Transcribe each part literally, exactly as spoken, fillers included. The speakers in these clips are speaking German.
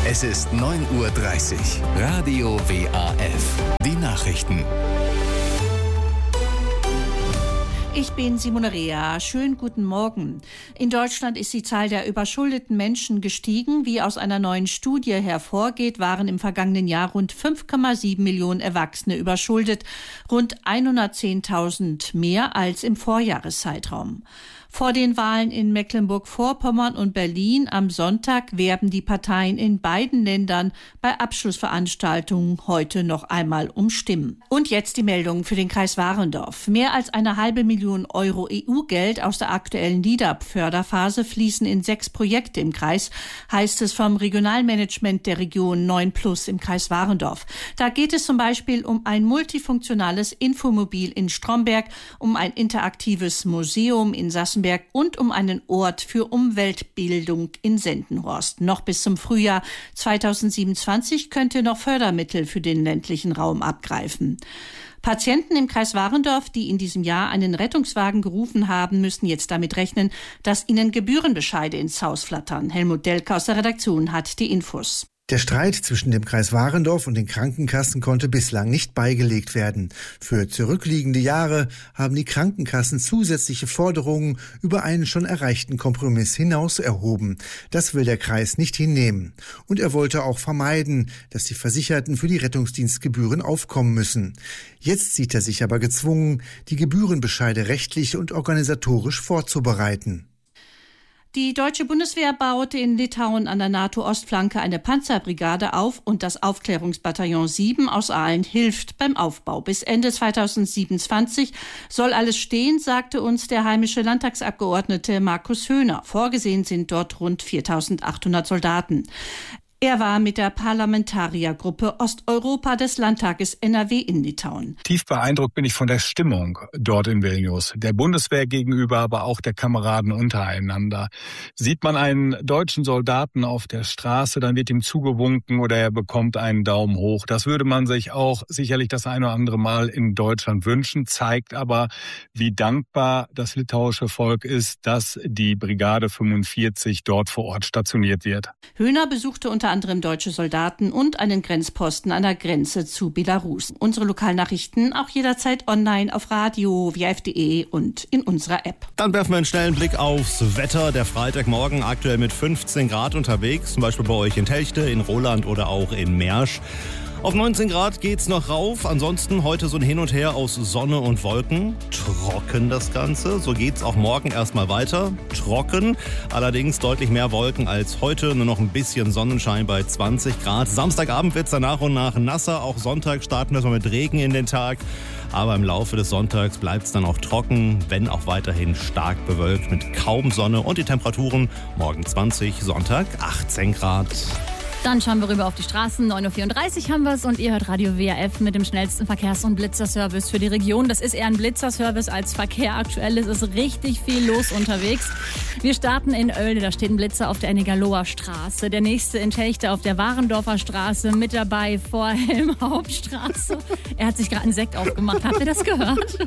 Es ist neun Uhr dreißig. Radio W A F. Die Nachrichten. Ich bin Simone Rea. Schönen guten Morgen. In Deutschland ist die Zahl der überschuldeten Menschen gestiegen. Wie aus einer neuen Studie hervorgeht, waren im vergangenen Jahr rund fünf Komma sieben Millionen Erwachsene überschuldet, rund hundertzehntausend mehr als im Vorjahreszeitraum. Vor den Wahlen in Mecklenburg-Vorpommern und Berlin am Sonntag werben die Parteien in beiden Ländern bei Abschlussveranstaltungen heute noch einmal um Stimmen. Und jetzt die Meldung für den Kreis Warendorf. Mehr als eine halbe Million Euro E U-Geld aus der aktuellen LEADER-Förderphase fließen in sechs Projekte im Kreis, heißt es vom Regionalmanagement der Region neun plus im Kreis Warendorf. Da geht es zum Beispiel um ein multifunktionales Infomobil in Stromberg, um ein interaktives Museum in Sassenberg und um einen Ort für Umweltbildung in Sendenhorst. Noch bis zum Frühjahr zweitausendsiebenundzwanzig könnt ihr noch Fördermittel für den ländlichen Raum abgreifen. Patienten im Kreis Warendorf, die in diesem Jahr einen Rettungswagen gerufen haben, müssen jetzt damit rechnen, dass ihnen Gebührenbescheide ins Haus flattern. Helmut Delke aus der Redaktion hat die Infos. Der Streit zwischen dem Kreis Warendorf und den Krankenkassen konnte bislang nicht beigelegt werden. Für zurückliegende Jahre haben die Krankenkassen zusätzliche Forderungen über einen schon erreichten Kompromiss hinaus erhoben. Das will der Kreis nicht hinnehmen. Und er wollte auch vermeiden, dass die Versicherten für die Rettungsdienstgebühren aufkommen müssen. Jetzt sieht er sich aber gezwungen, die Gebührenbescheide rechtlich und organisatorisch vorzubereiten. Die deutsche Bundeswehr baute in Litauen an der NATO-Ostflanke eine Panzerbrigade auf und das Aufklärungsbataillon sieben aus Aalen hilft beim Aufbau. Bis Ende zweitausendsiebenundzwanzig soll alles stehen, sagte uns der heimische Landtagsabgeordnete Markus Höhner. Vorgesehen sind dort rund viertausendachthundert Soldaten. Er war mit der Parlamentariergruppe Osteuropa des Landtages N R W in Litauen. Tief beeindruckt bin ich von der Stimmung dort in Vilnius, der Bundeswehr gegenüber, aber auch der Kameraden untereinander. Sieht man einen deutschen Soldaten auf der Straße, dann wird ihm zugewunken oder er bekommt einen Daumen hoch. Das würde man sich auch sicherlich das eine oder andere Mal in Deutschland wünschen, zeigt aber, wie dankbar das litauische Volk ist, dass die Brigade fünfundvierzig dort vor Ort stationiert wird. Höhner besuchte unter anderem deutsche Soldaten und einen Grenzposten an der Grenze zu Belarus. Unsere Lokalnachrichten auch jederzeit online auf radio w a f punkt d e und in unserer App. Dann werfen wir einen schnellen Blick aufs Wetter. Der Freitagmorgen aktuell mit fünfzehn Grad unterwegs, zum Beispiel bei euch in Telchte, in Roland oder auch in Mersch. Auf neunzehn Grad geht's noch rauf. Ansonsten heute so ein Hin und Her aus Sonne und Wolken. Trocken das Ganze. So geht's auch morgen erstmal weiter. Trocken. Allerdings deutlich mehr Wolken als heute. Nur noch ein bisschen Sonnenschein bei zwanzig Grad. Samstagabend wird's dann nach und nach nasser. Auch Sonntag starten wir mit Regen in den Tag. Aber im Laufe des Sonntags bleibt's dann auch trocken, wenn auch weiterhin stark bewölkt mit kaum Sonne. Und die Temperaturen morgen zwanzig, Sonntag achtzehn Grad. Dann schauen wir rüber auf die Straßen. neun Uhr vierunddreißig haben wir es und ihr hört Radio W A F mit dem schnellsten Verkehrs- und Blitzerservice für die Region. Das ist eher ein Blitzerservice als Verkehr. Aktuell ist es richtig viel los unterwegs. Wir starten in Oelde, da steht ein Blitzer auf der Ennigaloer Straße. Der nächste in Telchte auf der Warendorfer Straße. Mit dabei vor Helm-Hauptstraße. Er hat sich gerade einen Sekt aufgemacht. Habt ihr das gehört?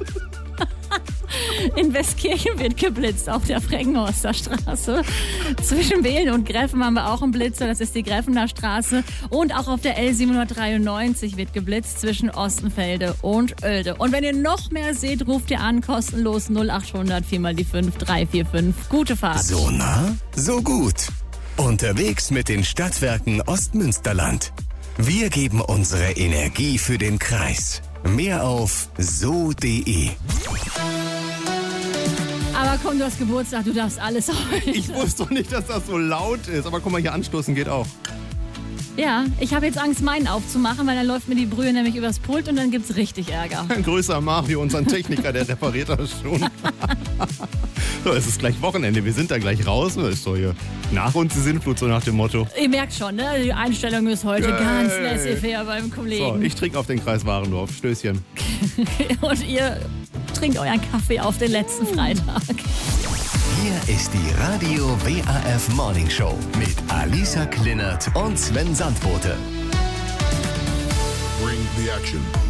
In Westkirchen wird geblitzt auf der Freggenhorster Straße. Zwischen Behlen und Greffen haben wir auch einen Blitzer, das ist die Greffener Straße. Und auch auf der L siebenhundertdreiundneunzig wird geblitzt zwischen Ostenfelde und Oelde. Und wenn ihr noch mehr seht, ruft ihr an, kostenlos null achthundert vier mal die fünf drei vier fünf. Gute Fahrt. So nah, so gut. Unterwegs mit den Stadtwerken Ostmünsterland. Wir geben unsere Energie für den Kreis. Mehr auf so punkt d e. Aber komm, du hast Geburtstag, du darfst alles heute. Ich wusste doch nicht, dass das so laut ist. Aber guck mal, hier anstoßen geht auch. Ja, ich habe jetzt Angst, meinen aufzumachen, weil dann läuft mir die Brühe nämlich übers Pult und dann gibt's richtig Ärger. Grüße an Mario, unseren Techniker, der repariert das schon. So, es ist gleich Wochenende, wir sind da gleich raus. Das ist doch hier nach uns die Sinnflut, so nach dem Motto. Ihr merkt schon, ne? Die Einstellung ist heute hey. ganz laissez-faire beim Kollegen. So, ich trinke auf den Kreis Warendorf. Stößchen. Und ihr trinkt euren Kaffee auf den letzten Freitag. Hier ist die Radio W A F Morning Show mit Alisa Klinert und Sven Sandbote. Bring the action.